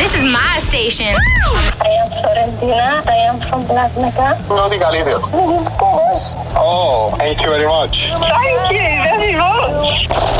This is my station. I am Florentina. I am from Black Mecca. No diga Lidio. This is Bosch. Oh, thank you very much. Thank you very much.